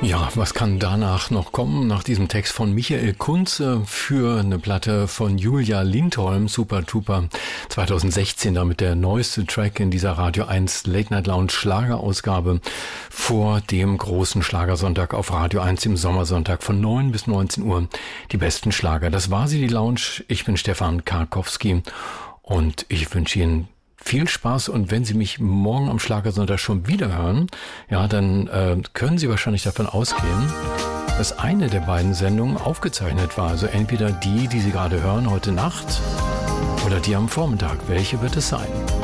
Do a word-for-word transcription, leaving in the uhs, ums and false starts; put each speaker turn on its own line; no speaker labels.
Ja, was kann danach noch kommen, nach diesem Text von Michael Kunze für eine Platte von Julia Lindholm, Super Tuper, zwanzig sechzehn, damit der neueste Track in dieser Radio eins Late Night Lounge Schlagerausgabe vor dem großen Schlagersonntag auf Radio eins im Sommersonntag von neun bis neunzehn Uhr. Die besten Schlager. Das war sie, die Lounge. Ich bin Stefan Karkowski und ich wünsche Ihnen viel Spaß, und wenn Sie mich morgen am Schlagersonntag schon wieder hören, ja, dann äh, können Sie wahrscheinlich davon ausgehen, dass eine der beiden Sendungen aufgezeichnet war. Also entweder die, die Sie gerade hören heute Nacht, oder die am Vormittag. Welche wird es sein?